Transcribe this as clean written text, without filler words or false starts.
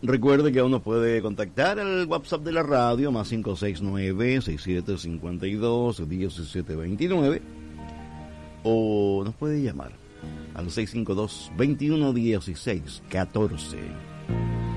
Recuerde que uno puede contactar al WhatsApp de la radio, más 569-6752-1729, o nos puede llamar al 652-2116-14.